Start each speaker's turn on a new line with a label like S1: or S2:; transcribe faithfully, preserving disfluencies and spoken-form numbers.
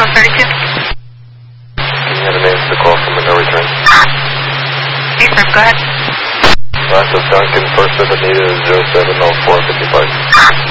S1: thirty-two.
S2: Can you have a name for the call from the no return?
S1: Yes, sir. Go ahead.
S2: Last of Duncan, first of Anita, zero seven zero four five five.